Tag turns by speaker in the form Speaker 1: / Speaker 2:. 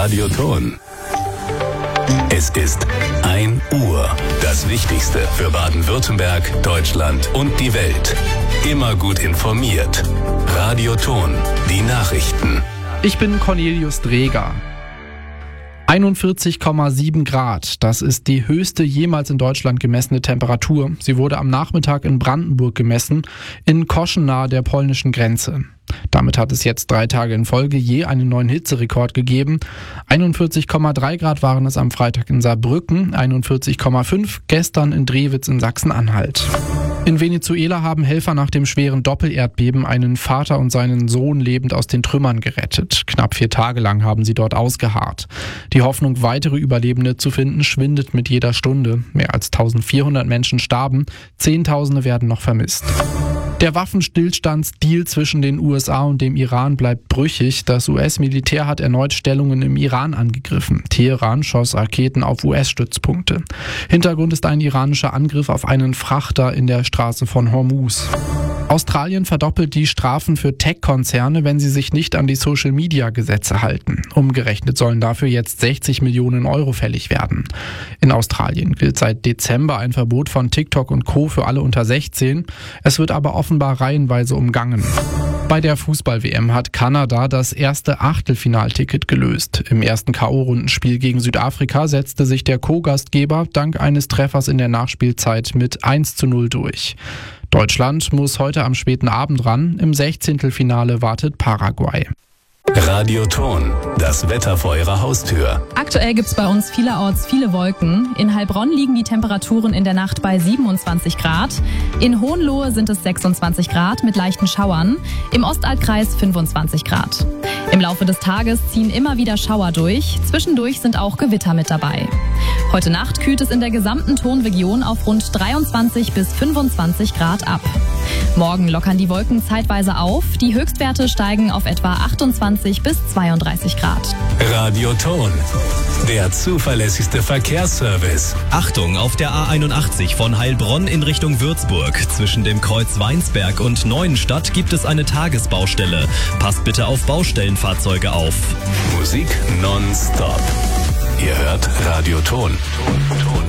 Speaker 1: Radioton. Es ist 1 Uhr. Das Wichtigste für Baden-Württemberg, Deutschland und die Welt. Immer gut informiert. Radioton. Die Nachrichten.
Speaker 2: Ich bin Cornelius Dreger. 41,7 Grad, das ist die höchste jemals in Deutschland gemessene Temperatur. Sie wurde am Nachmittag in Brandenburg gemessen, in Koschen nahe der polnischen Grenze. Damit hat es jetzt 3 Tage in Folge je einen neuen Hitzerekord gegeben. 41,3 Grad waren es am Freitag in Saarbrücken, 41,5 gestern in Drewitz in Sachsen-Anhalt. In Venezuela haben Helfer nach dem schweren Doppelerdbeben einen Vater und seinen Sohn lebend aus den Trümmern gerettet. Knapp 4 Tage lang haben sie dort ausgeharrt. Die Hoffnung, weitere Überlebende zu finden, schwindet mit jeder Stunde. Mehr als 1400 Menschen starben, Zehntausende werden noch vermisst. Der Waffenstillstandsdeal zwischen den USA und dem Iran bleibt brüchig. Das US-Militär hat erneut Stellungen im Iran angegriffen. Teheran schoss Raketen auf US-Stützpunkte. Hintergrund ist ein iranischer Angriff auf einen Frachter in der Straße von Hormuz. Australien verdoppelt die Strafen für Tech-Konzerne, wenn sie sich nicht an die Social-Media-Gesetze halten. Umgerechnet sollen dafür jetzt 60 Millionen Euro fällig werden. In Australien gilt seit Dezember ein Verbot von TikTok und Co. für alle unter 16. Es wird aber offenbar reihenweise umgangen. Bei der Fußball-WM hat Kanada das erste Achtelfinalticket gelöst. Im ersten K.O.-Rundenspiel gegen Südafrika setzte sich der Co-Gastgeber dank eines Treffers in der Nachspielzeit mit 1:0 durch. Deutschland muss heute am späten Abend ran. Im 16. wartet Paraguay.
Speaker 1: Radioton. Das Wetter vor Ihrer Haustür.
Speaker 3: Aktuell gibt's bei uns vielerorts viele Wolken. In Heilbronn liegen die Temperaturen in der Nacht bei 27 Grad. In Hohenlohe sind es 26 Grad mit leichten Schauern. Im Ostalbkreis 25 Grad. Im Laufe des Tages ziehen immer wieder Schauer durch. Zwischendurch sind auch Gewitter mit dabei. Heute Nacht kühlt es in der gesamten Tonregion auf rund 23 bis 25 Grad ab. Morgen lockern die Wolken zeitweise auf. Die Höchstwerte steigen auf etwa 28 bis 32 Grad.
Speaker 1: Radioton. Der zuverlässigste Verkehrsservice.
Speaker 4: Achtung, auf der A81 von Heilbronn in Richtung Würzburg. Zwischen dem Kreuz Weinsberg und Neuenstadt gibt es eine Tagesbaustelle. Passt bitte auf Baustellenfahrzeuge auf.
Speaker 1: Musik nonstop. Ihr hört Radioton.